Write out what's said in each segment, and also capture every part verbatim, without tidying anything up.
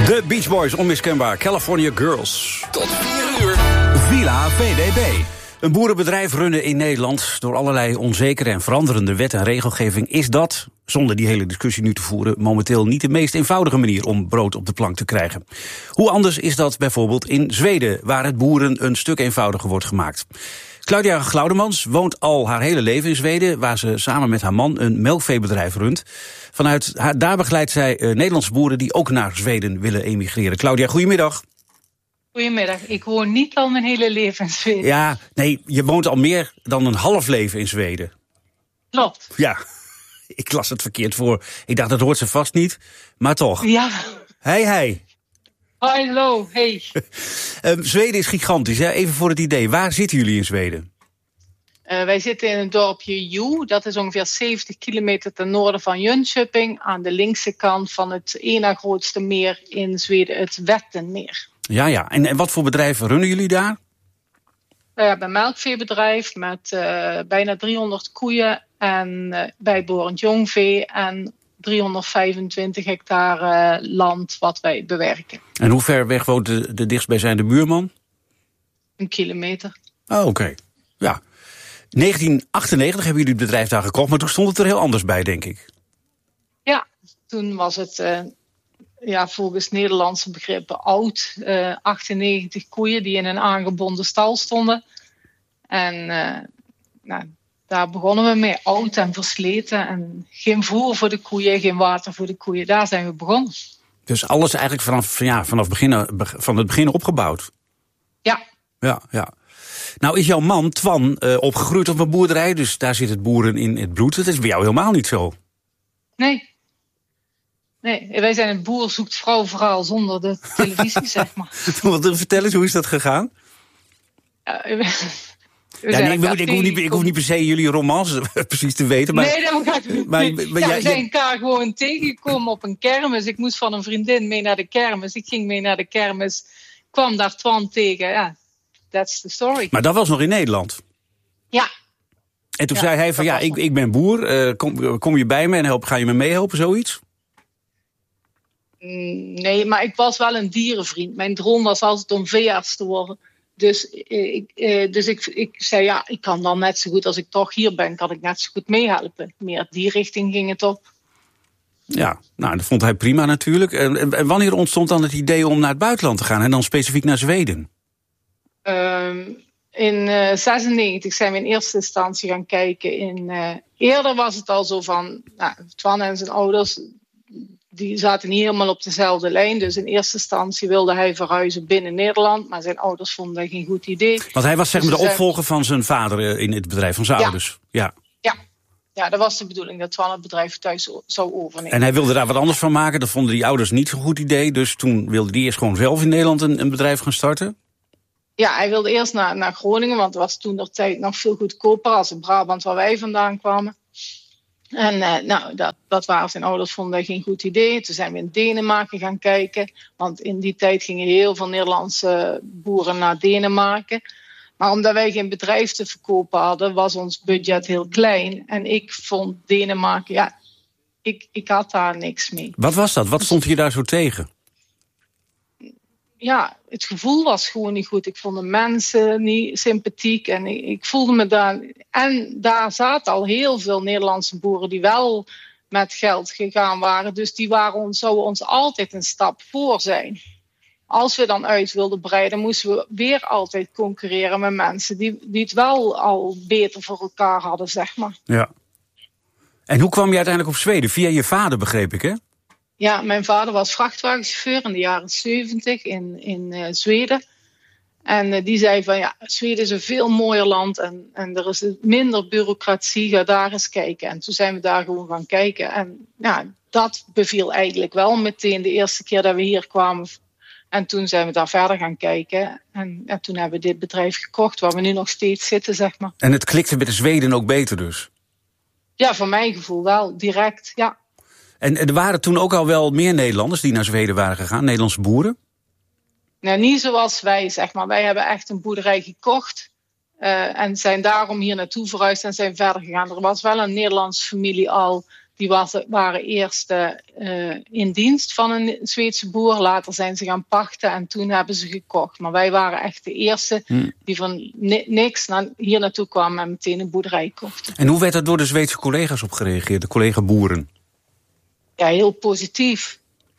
De Beach Boys, onmiskenbaar. California Girls. Tot vier uur. Villa V D B. Een boerenbedrijf runnen in Nederland door allerlei onzekere en veranderende wet en regelgeving is dat, zonder die hele discussie nu te voeren, momenteel niet de meest eenvoudige manier om brood op de plank te krijgen. Hoe anders is dat bijvoorbeeld in Zweden, waar het boeren een stuk eenvoudiger wordt gemaakt. Claudia Glaudemans woont al haar hele leven in Zweden, waar ze samen met haar man een melkveebedrijf runt. Vanuit haar, daar begeleidt zij uh, Nederlandse boeren die ook naar Zweden willen emigreren. Claudia, goedemiddag. Goedemiddag. Ik woon niet al mijn hele leven in Zweden. Ja, nee, je woont al meer dan een half leven in Zweden. Klopt. Ja, ik las het verkeerd voor. Ik dacht, dat hoort ze vast niet, maar toch. Ja. Hey, hey. Hallo, hey. um, Zweden is gigantisch, hè? Even voor het idee. Waar zitten jullie in Zweden? Uh, wij zitten in het dorpje Hjo. Dat is ongeveer zeventig kilometer ten noorden van Jönköping. Aan de linkse kant van het ene grootste meer in Zweden, het Vätternmeer. Ja, ja. En, en wat voor bedrijven runnen jullie daar? We hebben een melkveebedrijf met uh, bijna driehonderd koeien en uh, bijbehorend jongvee en driehonderdvijfentwintig hectare land wat wij bewerken. En hoe ver weg woont de, de dichtstbijzijnde buurman? Een kilometer. Oh, oké. Okay. Ja. negentien achtennegentig hebben jullie het bedrijf daar gekocht, maar toen stond het er heel anders bij, denk ik. Ja, toen was het uh, ja, volgens Nederlandse begrippen oud. Uh, achtennegentig koeien die in een aangebonden stal stonden. En uh, nou, daar begonnen we mee, oud en versleten. En geen voer voor de koeien, geen water voor de koeien. Daar zijn we begonnen. Dus alles eigenlijk vanaf, ja, vanaf begin, van het begin opgebouwd? Ja. Ja, ja. Nou is jouw man, Twan, uh, opgegroeid op een boerderij, dus daar zit het boeren in het bloed. Dat is bij jou helemaal niet zo. Nee. Nee, wij zijn een boer zoekt vrouw verhaal zonder de televisie, zeg maar. Wat, vertel eens, hoe is dat gegaan? Ja, we, we ja, nee, ik, ik, ik, hoef niet, ik hoef niet per se jullie romans precies te weten. Maar, nee, dat gaat niet. Maar, maar, ja, ja, we zijn ja, elkaar gewoon tegengekomen op een kermis. Ik moest van een vriendin mee naar de kermis. Ik ging mee naar de kermis, kwam daar Twan tegen, ja. That's the story. Maar dat was nog in Nederland? Ja. En toen ja, zei hij van ja, ik, ik ben boer, uh, kom, kom je bij me en help, ga je me meehelpen, zoiets? Mm, nee, maar ik was wel een dierenvriend. Mijn droom was altijd om veearts te worden. Dus, uh, ik, uh, dus ik, ik zei ja, ik kan dan net zo goed als ik toch hier ben, kan ik net zo goed meehelpen. Meer die richting ging het op. Ja, nou, dat vond hij prima natuurlijk. En, en wanneer ontstond dan het idee om naar het buitenland te gaan en dan specifiek naar Zweden? Um, in uh, zesennegentig zijn we in eerste instantie gaan kijken. In, uh, eerder was het al zo van, nou, Twan en zijn ouders, die zaten niet helemaal op dezelfde lijn. Dus in eerste instantie wilde hij verhuizen binnen Nederland, maar zijn ouders vonden dat geen goed idee. Want hij was zeg maar dus de opvolger van zijn vader in het bedrijf, van zijn ja. ouders. Ja. Ja. Ja, dat was de bedoeling, dat Twan het bedrijf thuis zou overnemen. En hij wilde daar wat anders van maken, dat vonden die ouders niet zo'n goed idee. Dus toen wilde hij eerst gewoon zelf in Nederland een, een bedrijf gaan starten. Ja, hij wilde eerst naar, naar Groningen, want het was toen de tijd nog veel goedkoper als in Brabant waar wij vandaan kwamen. En uh, nou, dat, dat waren zijn ouders vonden dat geen goed idee. Toen zijn we in Denemarken gaan kijken, want in die tijd gingen heel veel Nederlandse boeren naar Denemarken. Maar omdat wij geen bedrijf te verkopen hadden, was ons budget heel klein. En ik vond Denemarken, ja, ik, ik had daar niks mee. Wat was dat? Wat stond je daar zo tegen? Ja, het gevoel was gewoon niet goed. Ik vond de mensen niet sympathiek en ik, ik voelde me daar... En daar zaten al heel veel Nederlandse boeren die wel met geld gegaan waren. Dus die waren ons, zouden ons altijd een stap voor zijn. Als we dan uit wilden breiden, moesten we weer altijd concurreren met mensen die, die het wel al beter voor elkaar hadden, zeg maar. Ja. En hoe kwam je uiteindelijk op Zweden? Via je vader, begreep ik, hè? Ja, mijn vader was vrachtwagenchauffeur in de jaren zeventig in, in uh, Zweden. En uh, die zei van ja, Zweden is een veel mooier land en, en er is minder bureaucratie, ga daar eens kijken. En toen zijn we daar gewoon gaan kijken. En ja, dat beviel eigenlijk wel meteen de eerste keer dat we hier kwamen. En toen zijn we daar verder gaan kijken. En, en toen hebben we dit bedrijf gekocht waar we nu nog steeds zitten, zeg maar. En het klikte met de Zweden ook beter dus? Ja, voor mijn gevoel wel, direct, ja. En er waren toen ook al wel meer Nederlanders die naar Zweden waren gegaan, Nederlandse boeren? Nou, niet zoals wij, zeg maar. Wij hebben echt een boerderij gekocht. Uh, en zijn daarom hier naartoe verhuisd en zijn verder gegaan. Er was wel een Nederlandse familie al die was, waren eerst uh, in dienst van een Zweedse boer. Later zijn ze gaan pachten en toen hebben ze gekocht. Maar wij waren echt de eerste hmm. die van ni- niks naar, hier naartoe kwamen en meteen een boerderij kochten. En hoe werd er door de Zweedse collega's op gereageerd, de collega-boeren? Ja, heel positief.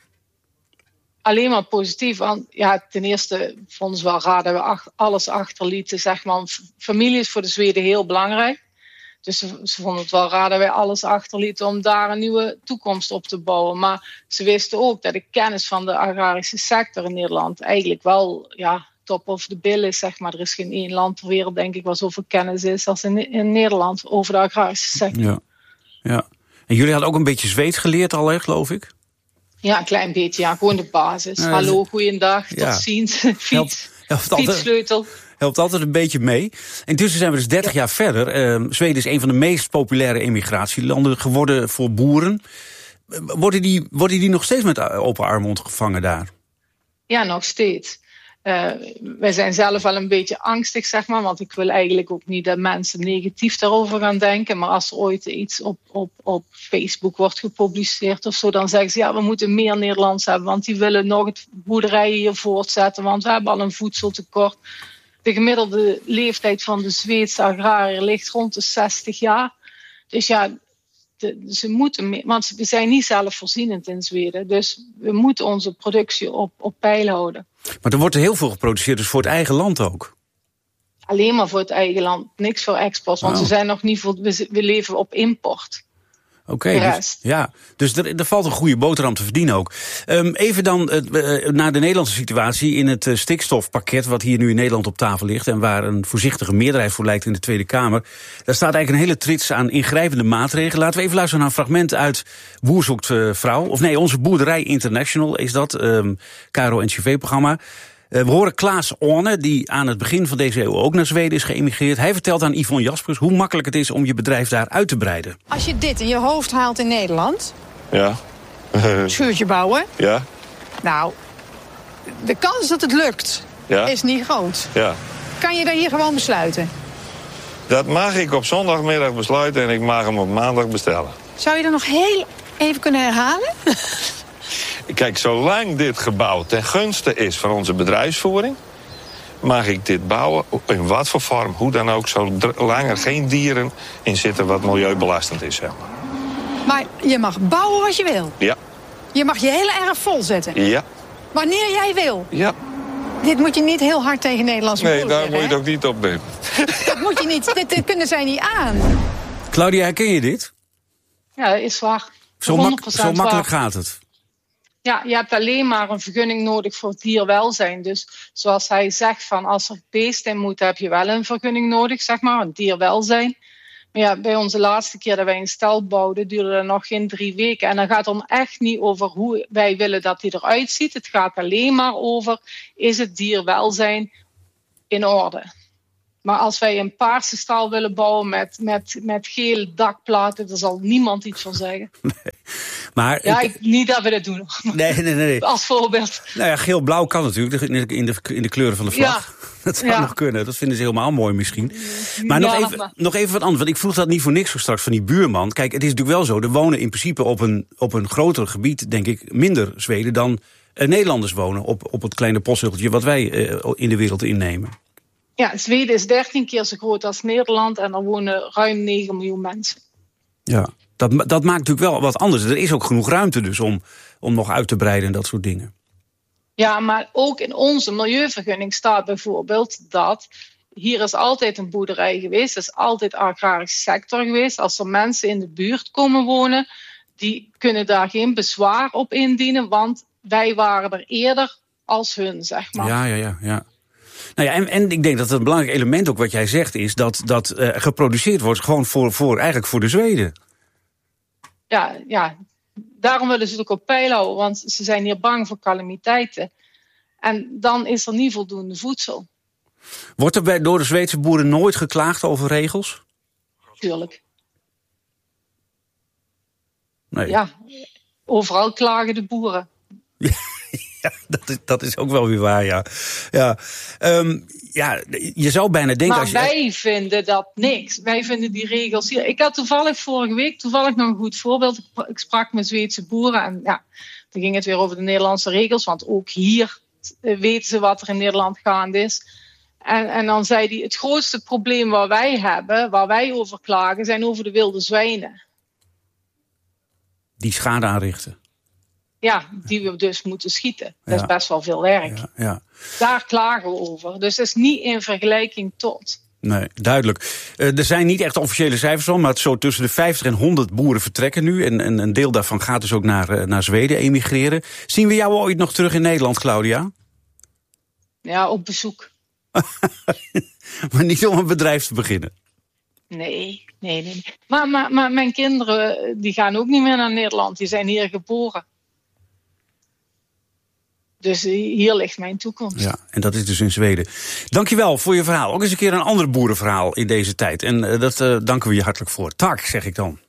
Alleen maar positief. Want ja, ten eerste vonden ze wel raar dat we ach- alles achterlieten. Zeg maar. Familie is voor de Zweden heel belangrijk. Dus ze, ze vonden het wel raar dat wij alles achterlieten om daar een nieuwe toekomst op te bouwen. Maar ze wisten ook dat de kennis van de agrarische sector in Nederland eigenlijk wel ja, top of the bill is. Zeg maar. Er is geen één land ter wereld, denk ik, waar zoveel kennis is als in, in Nederland over de agrarische sector. Ja, ja. En jullie hadden ook een beetje Zweeds geleerd al, hè, geloof ik? Ja, een klein beetje. Ja, gewoon de basis. Ja, Hallo, goeiedag, ja. Tot ziens. Fiets, helpt, helpt altijd, fietssleutel. Helpt altijd een beetje mee. Intussen zijn we dus dertig ja. jaar verder. Uh, Zweden is een van de meest populaire emigratielanden geworden voor boeren. Worden die, worden die nog steeds met open armen ontvangen daar? Ja, nog steeds. Uh, wij zijn zelf wel een beetje angstig, zeg maar. Want ik wil eigenlijk ook niet dat mensen negatief daarover gaan denken. Maar als er ooit iets op, op, op Facebook wordt gepubliceerd of zo, dan zeggen ze, ja, we moeten meer Nederlands hebben. Want die willen nog het boerderijen hier voortzetten. Want we hebben al een voedseltekort. De gemiddelde leeftijd van de Zweedse agrariër ligt rond de zestig jaar. Dus ja, de, ze moeten mee, want we zijn niet zelfvoorzienend in Zweden. Dus we moeten onze productie op, op peil houden. Maar er wordt heel veel geproduceerd, dus voor het eigen land ook? Alleen maar voor het eigen land, niks voor export. Want oh. we, zijn nog niet voor, we, we leven op import. Oké, okay, dus, ja, dus er, er valt een goede boterham te verdienen ook. Um, even dan uh, naar de Nederlandse situatie in het uh, stikstofpakket wat hier nu in Nederland op tafel ligt en waar een voorzichtige meerderheid voor lijkt in de Tweede Kamer. Daar staat eigenlijk een hele trits aan ingrijpende maatregelen. Laten we even luisteren naar een fragment uit Boer zoekt uh, vrouw. Of nee, onze Boerderij International is dat, um, K R O-N C V-programma. Uh, we horen Klaas Orne, die aan het begin van deze eeuw ook naar Zweden is geëmigreerd. Hij vertelt aan Yvonne Jaspers hoe makkelijk het is om je bedrijf daar uit te breiden. Als je dit in je hoofd haalt in Nederland, ja. een schuurtje bouwen. Ja. Nou, de kans dat het lukt ja. is niet groot. Ja. Kan je dat hier gewoon besluiten? Dat mag ik op zondagmiddag besluiten en ik mag hem op maandag bestellen. Zou je dat nog heel even kunnen herhalen? Kijk, zolang dit gebouw ten gunste is van onze bedrijfsvoering, mag ik dit bouwen in wat voor vorm, hoe dan ook, zolang er geen dieren in zitten wat milieubelastend is. Zeg maar. Maar je mag bouwen wat je wil? Ja. Je mag je heel erg vol zetten? Ja. Wanneer jij wil? Ja. Dit moet je niet heel hard tegen Nederlandse boeren zeggen. Nee, daar zeggen, moet je het ook niet opnemen. Dat moet je niet, dit, dit kunnen zij niet aan. Claudia, herken je dit? Ja, dat is waar. Zo, mak- zo makkelijk waar. gaat het. Ja, je hebt alleen maar een vergunning nodig voor dierwelzijn. Dus zoals hij zegt, van als er beesten in moeten, heb je wel een vergunning nodig, zeg maar, een dierwelzijn. Maar ja, bij onze laatste keer dat wij een stal bouwden, duurde dat nog geen drie weken. En dan gaat het om echt niet over hoe wij willen dat hij eruit ziet. Het gaat alleen maar over, is het dierwelzijn in orde? Maar als wij een paarse stal willen bouwen met, met, met gele dakplaten, daar zal niemand iets van zeggen. Nee, maar ja, ik, niet dat we dat doen. Nee, nee, nee. Als voorbeeld. Nou ja, geel-blauw kan natuurlijk in de, in, de, in de kleuren van de vlag. Ja. Dat zou ja. nog kunnen. Dat vinden ze helemaal mooi misschien. Maar, ja, nog, even, maar nog even wat anders. Want ik vroeg dat niet voor niks zo straks van die buurman. Kijk, het is natuurlijk wel zo. Er wonen in principe op een, op een groter gebied, denk ik, minder Zweden dan uh, Nederlanders wonen. Op, op het kleine postzeggeltje wat wij uh, in de wereld innemen. Ja, Zweden is dertien keer zo groot als Nederland en er wonen ruim negen miljoen mensen. Ja, dat, dat maakt natuurlijk wel wat anders. Er is ook genoeg ruimte dus om, om nog uit te breiden en dat soort dingen. Ja, maar ook in onze milieuvergunning staat bijvoorbeeld dat hier is altijd een boerderij geweest, er is altijd agrarische sector geweest. Als er mensen in de buurt komen wonen, die kunnen daar geen bezwaar op indienen, want wij waren er eerder als hun, zeg maar. Ja, ja, ja, ja. Nou ja, en, en ik denk dat het een belangrijk element ook wat jij zegt is dat dat uh, geproduceerd wordt gewoon voor, voor eigenlijk voor de Zweden. Ja, ja, daarom willen ze het ook op peil houden, want ze zijn hier bang voor calamiteiten. En dan is er niet voldoende voedsel. Wordt er bij, door de Zweedse boeren nooit geklaagd over regels? Tuurlijk. Nee. Ja, overal klagen de boeren. Ja, dat is, dat is ook wel weer waar, ja. Ja, um, ja je zou bijna denken... Maar als je... wij vinden dat niks. Wij vinden die regels hier... Ik had toevallig vorige week toevallig nog een goed voorbeeld. Ik sprak met Zweedse boeren en ja, toen ging het weer over de Nederlandse regels. Want ook hier weten ze wat er in Nederland gaande is. En, en dan zei hij, het grootste probleem waar wij hebben, waar wij over klagen, zijn over de wilde zwijnen. Die schade aanrichten. Ja, die we dus moeten schieten. Dat ja. is best wel veel werk. Ja, ja. Daar klagen we over. Dus dat is niet in vergelijking tot. Nee, duidelijk. Uh, er zijn niet echt officiële cijfers van, maar het zo tussen de vijftig en honderd boeren vertrekken nu. En, en een deel daarvan gaat dus ook naar, uh, naar Zweden emigreren. Zien we jou ooit nog terug in Nederland, Claudia? Ja, op bezoek. Maar niet om een bedrijf te beginnen. Nee, nee, nee. Maar, maar, maar mijn kinderen die gaan ook niet meer naar Nederland. Die zijn hier geboren. Dus hier ligt mijn toekomst. Ja, en dat is dus in Zweden. Dankjewel voor je verhaal. Ook eens een keer een ander boerenverhaal in deze tijd. En uh, dat uh, danken we je hartelijk voor. Tak, zeg ik dan.